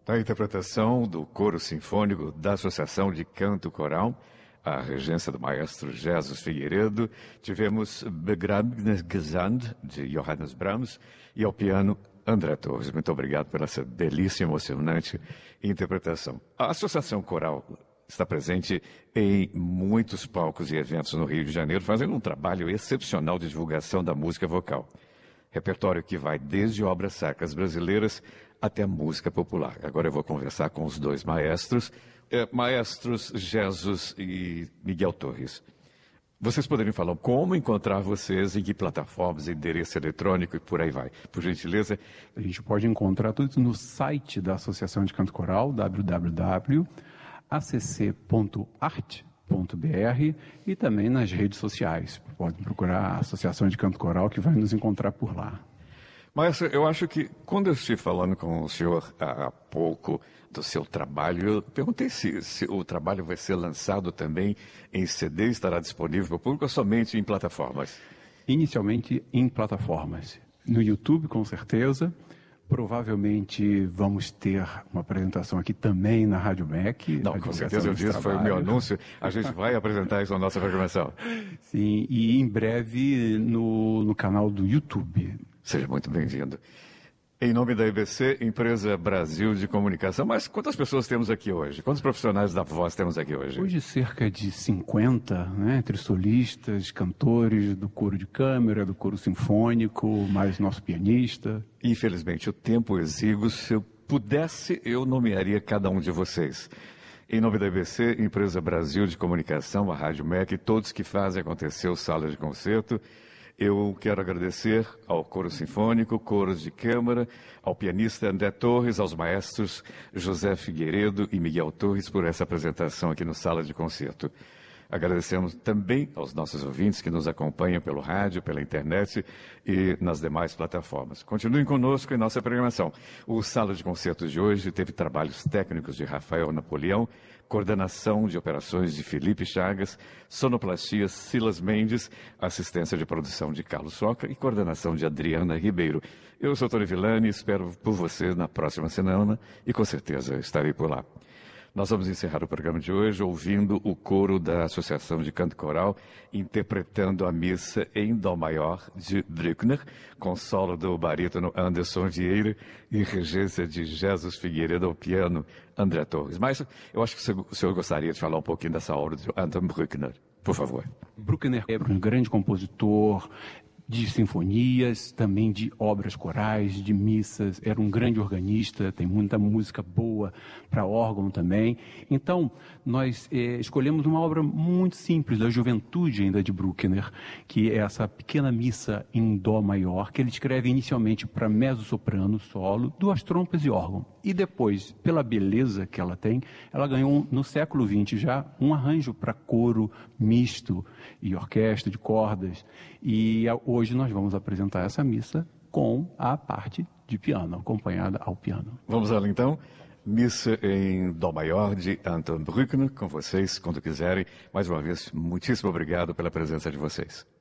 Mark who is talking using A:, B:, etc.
A: A interpretação do coro sinfônico da Associação de Canto Coral, a regência do maestro Jesus Figueiredo, tivemos Begrabnisgesang, de Johannes Brahms, e ao piano André Torres. Muito obrigado por essa belíssima, emocionante interpretação. A Associação Coral está presente em muitos palcos e eventos no Rio de Janeiro, fazendo um trabalho excepcional de divulgação da música vocal. Repertório que vai desde obras sacras brasileiras até a música popular. Agora eu vou conversar com os dois maestros, maestros Jesus e Miguel Torres. Vocês poderiam falar como encontrar vocês, em que plataformas, endereço eletrônico e por aí vai. Por gentileza.
B: A gente pode encontrar tudo no site da Associação de Canto Coral, www.acc.art.br, e também nas redes sociais. Pode procurar a Associação de Canto Coral, que vai nos encontrar por lá.
A: Maestro, eu acho que quando eu estive falando com o senhor há pouco do seu trabalho, eu perguntei se o trabalho vai ser lançado também em CD, estará disponível para o público ou somente em plataformas?
B: Inicialmente em plataformas. No YouTube, com certeza. Provavelmente vamos ter uma apresentação aqui também na Rádio MEC.
A: Não, com certeza eu disse, foi o meu anúncio. A gente vai apresentar isso na nossa programação.
B: Sim, e em breve no canal do YouTube.
A: Seja muito bem-vindo. Em nome da EBC, Empresa Brasil de Comunicação, mas quantas pessoas temos aqui hoje? Quantos profissionais da voz temos aqui hoje?
B: Hoje cerca de 50, né, entre solistas, cantores do coro de câmara, do coro sinfônico, mais nosso pianista.
A: Infelizmente, o tempo exíguo. Se eu pudesse, eu nomearia cada um de vocês. Em nome da EBC, Empresa Brasil de Comunicação, a Rádio MEC, todos que fazem acontecer o Sala de Concerto, eu quero agradecer ao Coro Sinfônico, Coros de Câmara, ao pianista André Torres, aos maestros José Figueiredo e Miguel Torres por essa apresentação aqui no Sala de Concerto. Agradecemos também aos nossos ouvintes que nos acompanham pelo rádio, pela internet e nas demais plataformas. Continuem conosco em nossa programação. O Sala de Concertos de hoje teve trabalhos técnicos de Rafael Napoleão, coordenação de operações de Felipe Chagas, sonoplastia Silas Mendes, assistência de produção de Carlos Soca e coordenação de Adriana Ribeiro. Eu sou Tony Villani, espero por você na próxima semana e com certeza estarei por lá. Nós vamos encerrar o programa de hoje ouvindo o coro da Associação de Canto Coral interpretando a missa em Dó maior de Bruckner, com solo do barítono Anderson Vieira e regência de Jesus Figueiredo ao piano André Torres. Mas eu acho que o senhor gostaria de falar um pouquinho dessa obra de Anton Bruckner, por favor.
B: Bruckner é um grande compositor de sinfonias, também de obras corais, de missas, era um grande organista, tem muita música boa para órgão também. Então, nós escolhemos uma obra muito simples, da juventude ainda de Bruckner, que é essa pequena missa em Dó maior, que ele escreve inicialmente para mezzo-soprano, solo, duas trompas e órgão. E depois, pela beleza que ela tem, ela ganhou no século XX já um arranjo para coro misto e orquestra de cordas. E hoje nós vamos apresentar essa missa com a parte de piano, acompanhada ao piano.
A: Vamos lá então. Missa em Dó maior de Anton Bruckner, com vocês quando quiserem. Mais uma vez, muitíssimo obrigado pela presença de vocês.